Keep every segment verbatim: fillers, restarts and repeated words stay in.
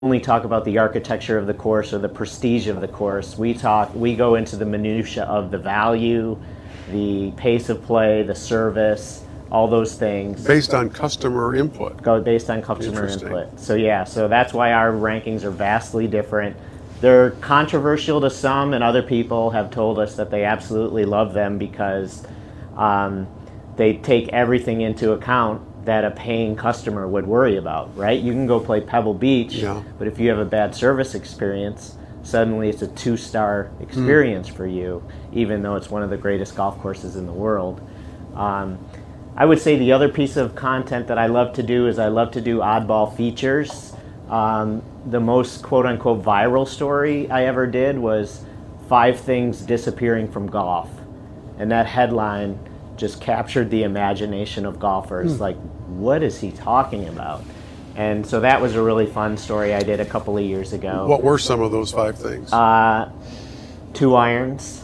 only talk about the architecture of the course or the prestige of the course. We talk, we go into the minutia of the value, the pace of play, the service, all those things. Based on customer input. Go based on customer input. So yeah, so that's why our rankings are vastly different. They're controversial to some, and other people have told us that they absolutely love them because um, they take everything into account that a paying customer would worry about, right? You can go play Pebble Beach, yeah. but if you have a bad service experience, suddenly it's a two-star experience mm. for you, even though it's one of the greatest golf courses in the world. Um, I would say the other piece of content that I love to do is I love to do oddball features. Um, the most quote-unquote viral story I ever did was five things disappearing from golf. And that headline just captured the imagination of golfers. Hmm. Like, what is he talking about? And so that was a really fun story I did a couple of years ago. What were some of those five things? Uh, two irons.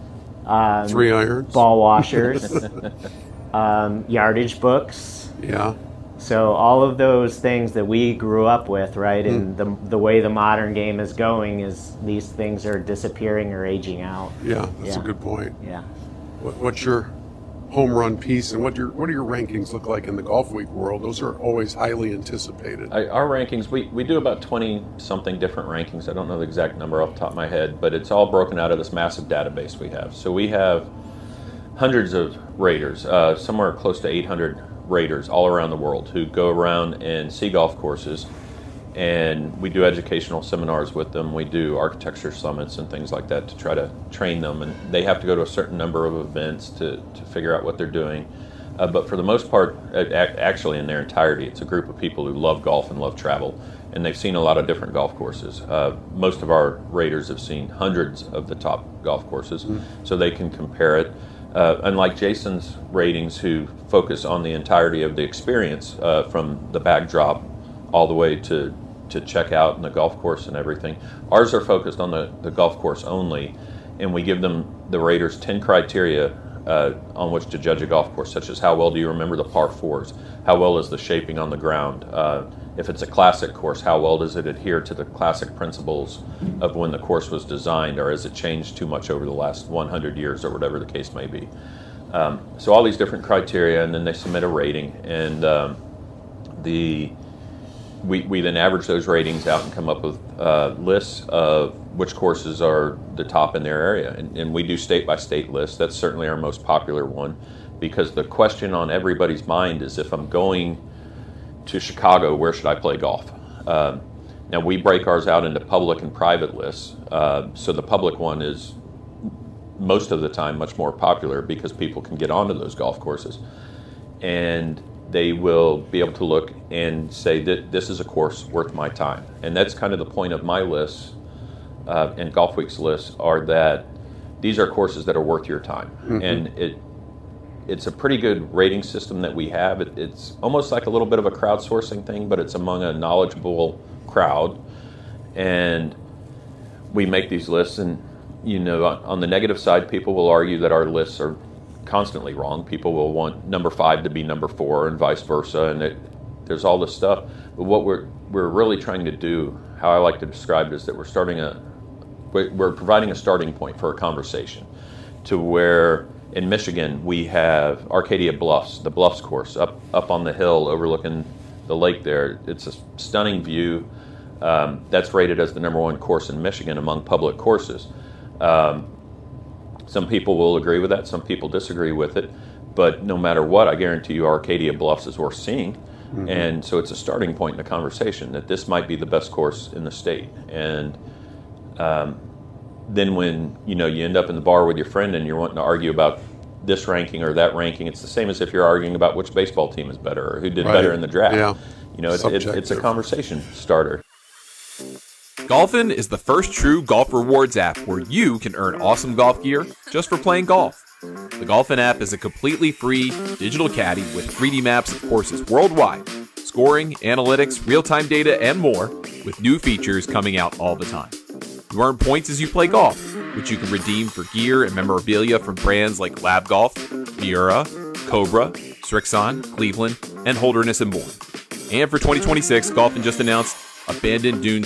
Um, Three irons. Ball washers. um, yardage books. Yeah. So all of those things that we grew up with, right, and hmm. the the way the modern game is going is these things are disappearing or aging out. Yeah, that's yeah. a good point. Yeah. What, what's your home run piece, and what do your what do your rankings look like in the Golf Week world? Those are always highly anticipated. I, our rankings, we, we do about twenty something different rankings. I don't know the exact number off the top of my head, but it's all broken out of this massive database we have. So we have hundreds of raters, uh, somewhere close to eight hundred raters all around the world who go around and see golf courses, and we do educational seminars with them. We do architecture summits and things like that to try to train them, and they have to go to a certain number of events to, to figure out what they're doing. Uh, but for the most part, actually in their entirety, it's a group of people who love golf and love travel, and they've seen a lot of different golf courses. Uh, most of our raters have seen hundreds of the top golf courses, mm. so they can compare it. Uh, unlike Jason's ratings, who focus on the entirety of the experience, uh, from the backdrop all the way to, to check out and the golf course and everything. Ours are focused on the, the golf course only, and we give them, the raters, ten criteria uh, on which to judge a golf course, such as how well do you remember the par fours, how well is the shaping on the ground, uh, if it's a classic course, how well does it adhere to the classic principles of when the course was designed, or has it changed too much over the last one hundred years, or whatever the case may be. Um, so all these different criteria, and then they submit a rating, and um, the We, we then average those ratings out and come up with uh, lists of which courses are the top in their area. And, and we do state-by-state lists. That's certainly our most popular one, because the question on everybody's mind is, if I'm going to Chicago, where should I play golf? Um, now, we break ours out into public and private lists. Uh, so the public one is most of the time much more popular because people can get onto those golf courses. And they will be able to look and say that this is a course worth my time. And that's kind of the point of my lists uh, and Golf Week's lists, are that these are courses that are worth your time. Mm-hmm. And it it's a pretty good rating system that we have. It, it's almost like a little bit of a crowdsourcing thing, but it's among a knowledgeable crowd. And we make these lists, and you know, on, on the negative side, people will argue that our lists are constantly wrong. People will want number five to be number four and vice versa, and it, there's all this stuff. But what we're we're really trying to do, how I like to describe it, is that we're starting a we're providing a starting point for a conversation, to where in Michigan we have Arcadia Bluffs, the Bluffs course up up on the hill overlooking the lake there. It's a stunning view. Um, that's rated as the number one course in Michigan among public courses. Um, Some people will agree with that, some people disagree with it, but no matter what, I guarantee you Arcadia Bluffs is worth seeing. Mm-hmm. And so it's a starting point in the conversation that this might be the best course in the state. And um, then when you know you end up in the bar with your friend and you're wanting to argue about this ranking or that ranking, it's the same as if you're arguing about which baseball team is better or who did right. better in the draft. Yeah. You know, it's, it's, it's a conversation starter. Golfin is the first true golf rewards app where you can earn awesome golf gear just for playing golf. The Golfin app is a completely free digital caddy with three D maps of courses worldwide, scoring, analytics, real-time data, and more, with new features coming out all the time. You earn points as you play golf, which you can redeem for gear and memorabilia from brands like Lab Golf, Miura, Cobra, Strixon, Cleveland, and Holderness and more. And for twenty twenty-six, Golfin just announced abandoned dunes